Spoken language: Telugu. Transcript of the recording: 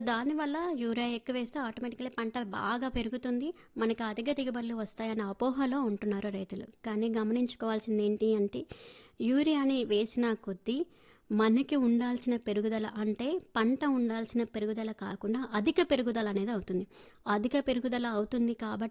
దానివల్ల యూరియా ఎక్కువేస్తే ఆటోమేటికల్లీ పంట బాగా పెరుగుతుంది. మనకి అధిక దిగుబడులు వస్తాయన్న అపోహలో ఉంటున్నారు రైతులు. కానీ గమనించుకోవాల్సిందేంటి అంటే, యూరియాని వేసిన కొద్దీ మనకి ఉండాల్సిన పెరుగుదల అంటే, పంట ఉండాల్సిన పెరుగుదల కాకుండా అధిక పెరుగుదల అనేది అవుతుంది. అధిక పెరుగుదల అవుతుంది కాబట్టి